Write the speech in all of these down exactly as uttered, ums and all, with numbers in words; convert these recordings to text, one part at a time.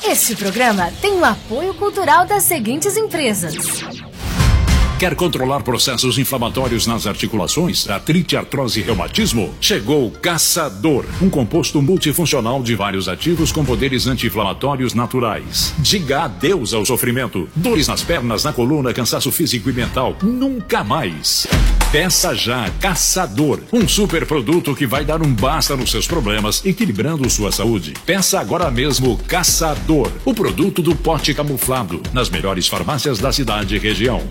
Este programa tem o apoio cultural das seguintes empresas. Quer controlar processos inflamatórios nas articulações, artrite, artrose e reumatismo? Chegou o Caçador, um composto multifuncional de vários ativos com poderes anti-inflamatórios naturais. Diga adeus ao sofrimento. Dores nas pernas, na coluna, cansaço físico e mental. Nunca mais. Peça já Caçador, um super produto que vai dar um basta nos seus problemas, equilibrando sua saúde. Peça agora mesmo Caçador, o produto do pote camuflado, nas melhores farmácias da cidade e região.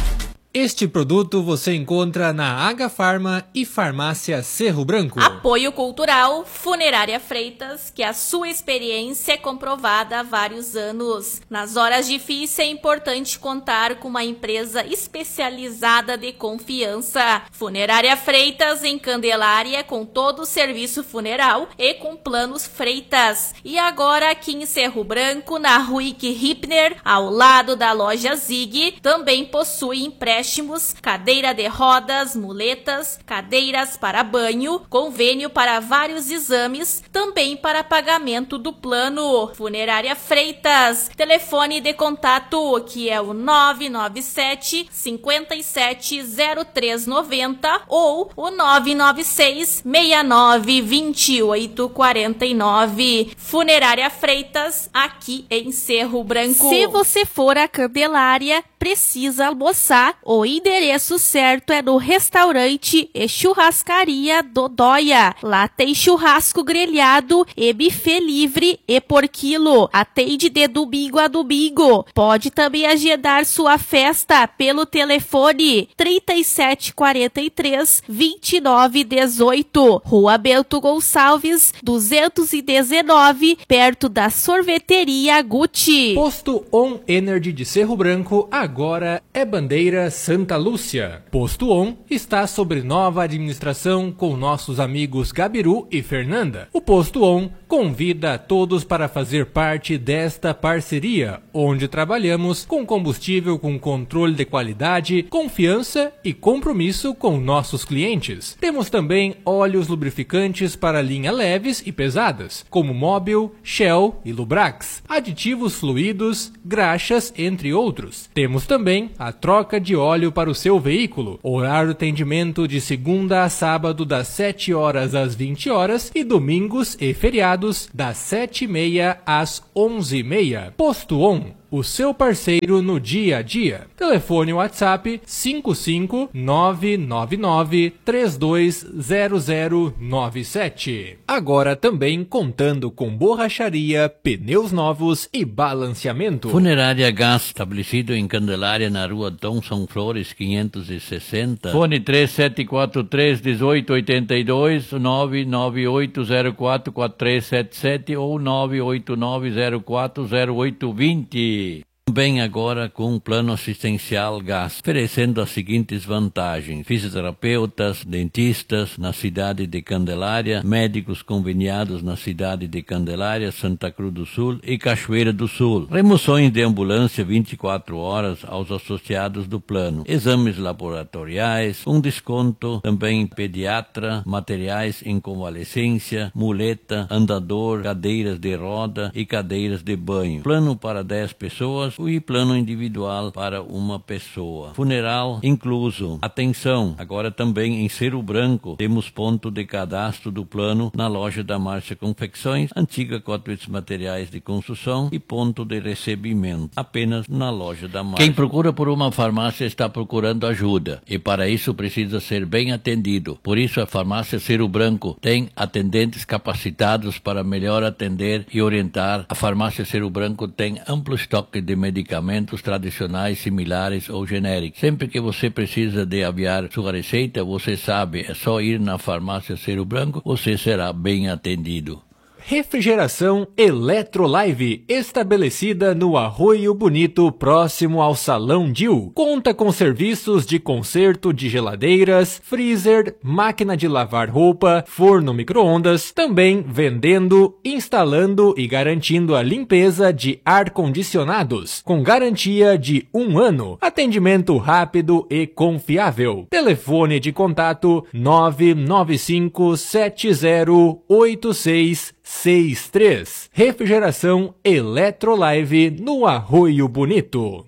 Este produto você encontra na Agafarma e Farmácia Cerro Branco. Apoio cultural Funerária Freitas, que a sua experiência é comprovada há vários anos. Nas horas difíceis é importante contar com uma empresa especializada de confiança. Funerária Freitas em Candelária, com todo o serviço funeral e com planos Freitas. E agora aqui em Cerro Branco, na Ruick Hipner, ao lado da loja Zig, também possui empréstimos, cadeira de rodas, muletas, cadeiras para banho, convênio para vários exames, também para pagamento do plano. Funerária Freitas, telefone de contato que é o nove nove sete, cinco sete, zero três nove zero ou o nove nove seis, seis nove, dois oito quatro nove. Funerária Freitas, aqui em Cerro Branco. Se você for a Candelária, precisa almoçar, o endereço certo é no restaurante e churrascaria Dodóia. Lá tem churrasco grelhado e buffet livre e por quilo. Atende de domingo a domingo. Pode também agendar sua festa pelo telefone trinta e sete quarenta e três, vinte e nove dezoito. Rua Bento Gonçalves, duzentos e dezenove, perto da sorveteria Gucci. Posto On Energy de Cerro Branco agora é bandeira Santa Lúcia. Posto On está sob nova administração com nossos amigos Gabiru e Fernanda. O Posto On convida a todos para fazer parte desta parceria, onde trabalhamos com combustível com controle de qualidade, confiança e compromisso com nossos clientes. Temos também óleos lubrificantes para linha leves e pesadas, como Mobil, Shell e Lubrax, aditivos fluidos, graxas, entre outros. Temos também a troca de óleo para o seu veículo. Horário de atendimento de segunda a sábado das sete horas às vinte horas e domingos e feriados das sete e meia às onze e meia. Posto On, o seu parceiro no dia a dia. Telefone WhatsApp cinco cinco nove nove nove três dois zero zero nove sete. Agora também contando com borracharia, pneus novos e balanceamento. Funerária Gás, estabelecido em Candelária, na rua Thomson Flores quinhentos e sessenta. Fone três sete quatro três, um oito oito dois, nove nove oito zero quatro quatro três sete sete ou nove oito nove zero quatro zero oito dois zero. Também agora com um plano assistencial Gás, oferecendo as seguintes vantagens: fisioterapeutas, dentistas na cidade de Candelária, médicos conveniados na cidade de Candelária, Santa Cruz do Sul e Cachoeira do Sul, remoções de ambulância vinte e quatro horas aos associados do plano, exames laboratoriais, um desconto também pediatra, materiais em convalescência, muleta, andador, cadeiras de roda e cadeiras de banho, plano para dez pessoas e plano individual para uma pessoa. Funeral incluso. Atenção, agora também em Cerro Branco temos ponto de cadastro do plano na loja da Márcia Confecções, antiga Cotwitz Materiais de Construção, e ponto de recebimento apenas na loja da Márcia. Quem procura por uma farmácia está procurando ajuda e para isso precisa ser bem atendido. Por isso a farmácia Cerro Branco tem atendentes capacitados para melhor atender e orientar. A farmácia Cerro Branco tem amplo estoque de medicamentos tradicionais, similares ou genéricos. Sempre que você precisa de aviar sua receita, você sabe, é só ir na farmácia Cerro Branco, você será bem atendido. Refrigeração Eletrolive, estabelecida no Arroio Bonito, próximo ao Salão Dil. Conta com serviços de conserto de geladeiras, freezer, máquina de lavar roupa, forno micro-ondas, também vendendo, instalando e garantindo a limpeza de ar-condicionados, com garantia de um ano. Atendimento rápido e confiável. Telefone de contato nove nove cinco sete zero oito seis seis três. Refrigeração Eletrolive no Arroio Bonito.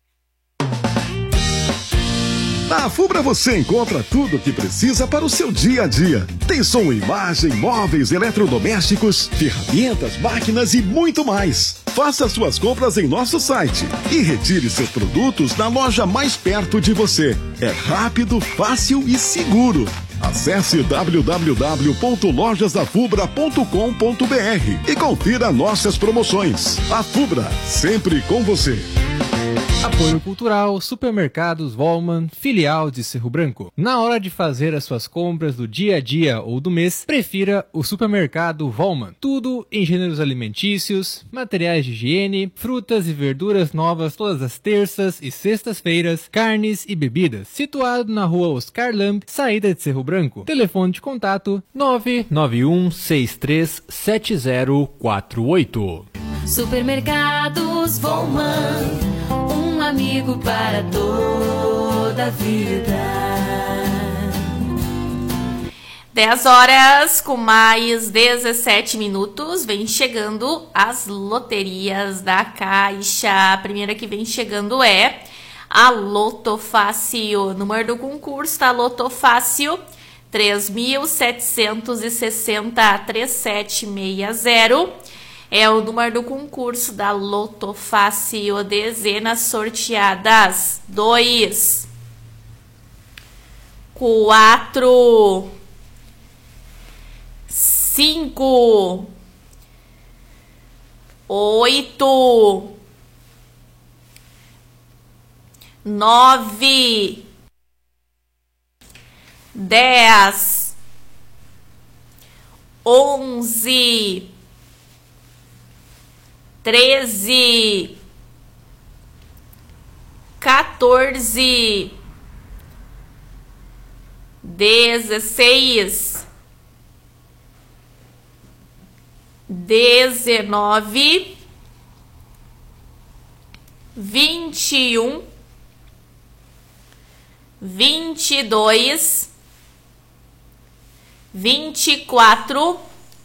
Na Fubra você encontra tudo o que precisa para o seu dia a dia. Tem som e imagem, móveis, eletrodomésticos, ferramentas, máquinas e muito mais. Faça suas compras em nosso site e retire seus produtos na loja mais perto de você. É rápido, fácil e seguro. Acesse w w w ponto lojas da fubra ponto com ponto b r e confira nossas promoções. A Fubra, sempre com você. Apoio Cultural, Supermercados Volman, filial de Cerro Branco. Na hora de fazer as suas compras do dia a dia ou do mês, prefira o Supermercado Volman. Tudo em gêneros alimentícios, materiais de higiene, frutas e verduras novas todas as terças e sextas-feiras, carnes e bebidas. Situado na rua Oscar Lamb, saída de Cerro Branco. Telefone de contato nove nove um seis três sete zero quatro oito. Supermercados Volman, um amigo para toda a vida. dez horas com mais dezessete minutos, vem chegando as loterias da Caixa. A primeira que vem chegando é a Loto Fácil. Número do concurso da Loto Fácil três mil setecentos e sessenta, trinta e sete sessenta. É o número do concurso da Loto Fácil. Dezenas sorteadas: dois, quatro, cinco, oito, nove, dez, onze, treze, quatorze, dezesseis, dezenove, vinte e um, vinte e dois, vinte e quatro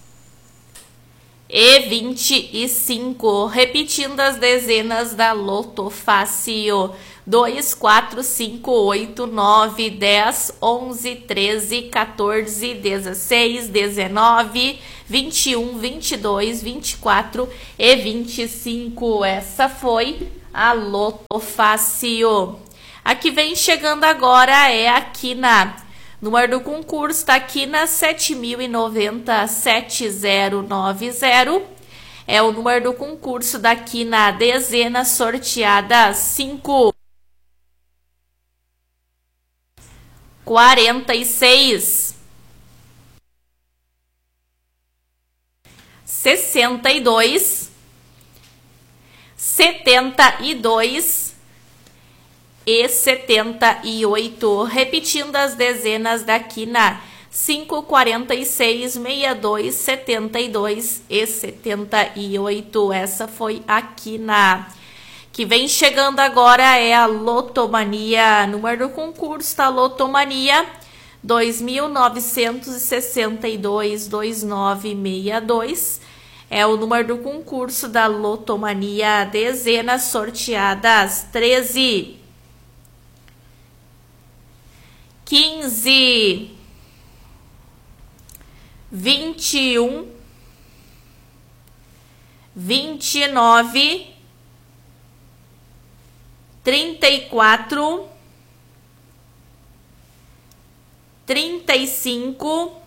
e vinte e cinco. Repetindo as dezenas da Loto Fácil: dois, quatro, cinco, oito, nove, dez, onze, treze, quatorze, dezesseis, dezenove, vinte e um, vinte e dois, vinte e quatro e vinte e cinco. Essa foi a Loto Fácil. A que vem chegando agora é aqui na número do concurso, está aqui na sete mil e noventa, sete zero nove zero. É o número do concurso daqui na dezena sorteada cinco, quarenta e seis, sessenta e dois, setenta e dois e setenta e oito. Repetindo as dezenas daqui na cinco, quarenta e seis, sessenta e dois, setenta e dois e setenta e oito. Essa foi aqui na que vem chegando agora é a Lotomania. Número do concurso da Lotomania dois mil novecentos e sessenta e dois, vinte e nove sessenta e dois. É o número do concurso da Lotomania. Dezenas sorteadas treze, quinze, vinte e um, vinte e nove, trinta e quatro, trinta e cinco,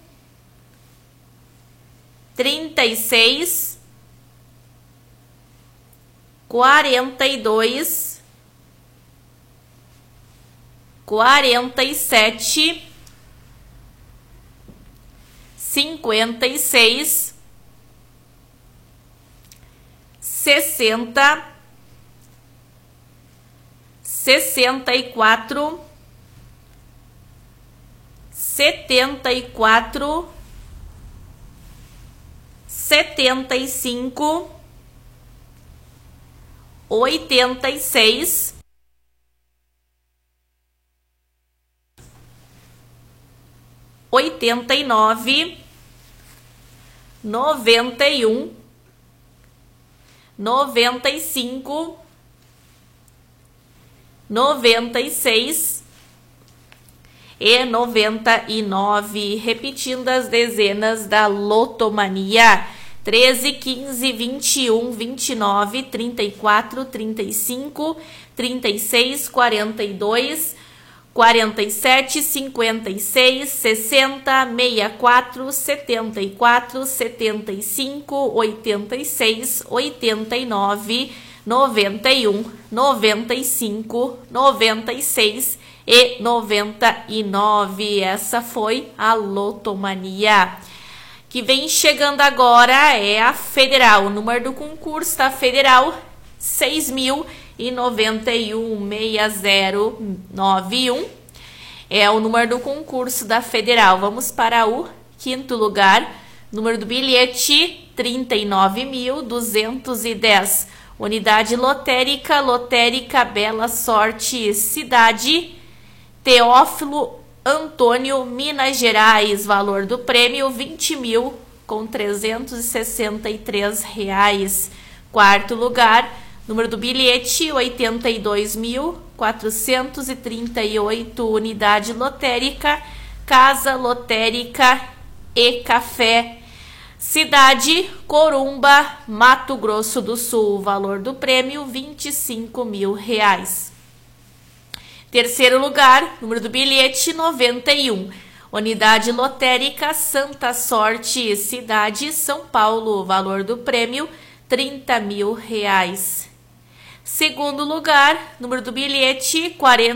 trinta e seis, quarenta e dois, quarenta e sete, cinquenta e seis, sessenta, sessenta e quatro, setenta e quatro, setenta e cinco, oitenta e seis, oitenta e nove, noventa e um, noventa e cinco, noventa e seis e noventa e nove. Repetindo as dezenas da lotomania: treze, quinze, vinte e um, vinte e nove, trinta e quatro, trinta e cinco, trinta e seis, quarenta e dois, quarenta e sete, cinquenta e seis, sessenta, sessenta e quatro, setenta e quatro, setenta e cinco, oitenta e seis, oitenta e nove, noventa e um, noventa e cinco, noventa e seis e noventa e nove. Essa foi a lotomania. Que vem chegando agora é a federal. O número do concurso da federal: seis mil e noventa e um, seis zero nove um. É o número do concurso da federal. Vamos para o quinto lugar. Número do bilhete: trinta e nove mil duzentos e dez. Unidade lotérica: Lotérica Bela Sorte, cidade Teófilo Antônio, Minas Gerais. Valor do prêmio: vinte mil com trezentos e sessenta e três reais. Quarto lugar. Número do bilhete: oitenta e dois mil quatrocentos e trinta e oito. Unidade lotérica: Casa Lotérica e Café, cidade Corumba, Mato Grosso do Sul. Valor do prêmio: vinte e cinco mil reais. Terceiro lugar. Número do bilhete: noventa e um. Unidade lotérica: Santa Sorte, cidade São Paulo. Valor do prêmio: trinta mil reais. Segundo lugar. Número do bilhete: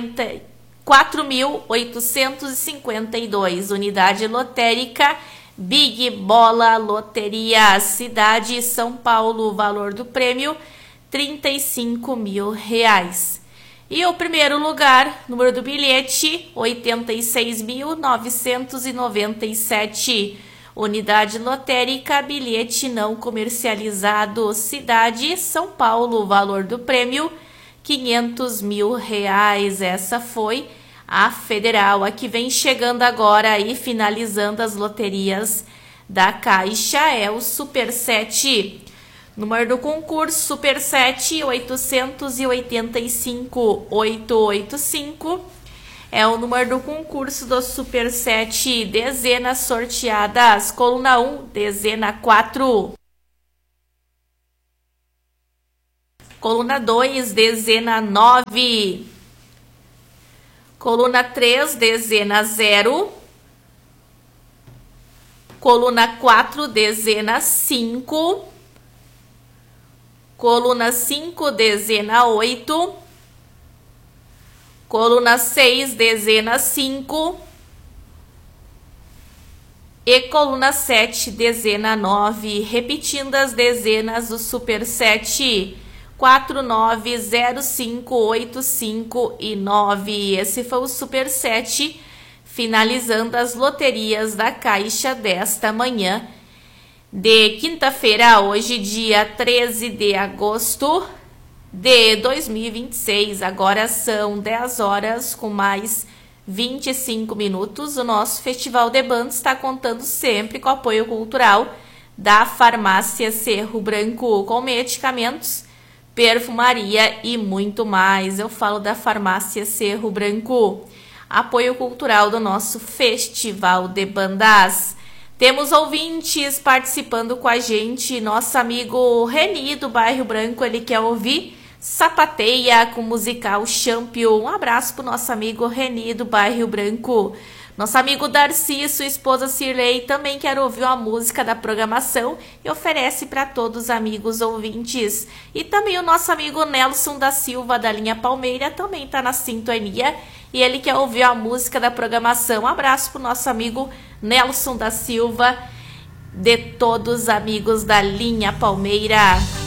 quatro mil oitocentos e cinquenta e dois. Unidade lotérica: Big Bola Loteria, cidade São Paulo. Valor do prêmio: trinta e cinco mil reais. E o primeiro lugar. Número do bilhete: oitenta e seis mil novecentos e noventa e sete. Unidade lotérica: bilhete não comercializado, cidade São Paulo. Valor do prêmio: quinhentos mil reais. Essa foi a federal. A que vem chegando agora e finalizando as loterias da Caixa é o Super sete. Número do concurso: Super sete, oitocentos e oitenta e cinco, oitocentos e oitenta e cinco. É o número do concurso do Super sete. Dezenas sorteadas: coluna um, dezena quatro. Coluna dois, dezena nove. Coluna três, dezena zero. Coluna quatro, dezena cinco. Coluna cinco, dezena oito. Coluna seis, dezena cinco. E coluna sete, dezena nove. Repetindo as dezenas do Super sete: quatro, nove, zero, cinco, oito, cinco e nove. Esse foi o Super sete, finalizando as loterias da Caixa desta manhã de quinta-feira, hoje, dia treze de agosto de dois mil e vinte e seis. Agora são dez horas com mais vinte e cinco minutos. O nosso Festival de Bandas está contando sempre com o apoio cultural da Farmácia Cerro Branco, com medicamentos, perfumaria e muito mais. Eu falo da Farmácia Cerro Branco, apoio cultural do nosso Festival de Bandas. Temos ouvintes participando com a gente. Nosso amigo Reni, do Bairro Branco, ele quer ouvir Sapateia com o musical Champion. Um abraço para o nosso amigo Reni, do Bairro Branco. Nosso amigo Darcy, sua esposa Cirlei, também quer ouvir a música da programação e oferece para todos os amigos ouvintes. E também o nosso amigo Nelson da Silva, da linha Palmeira, também está na sintonia e ele quer ouvir a música da programação. Um abraço para o nosso amigo Nelson da Silva, de todos os amigos da linha Palmeira.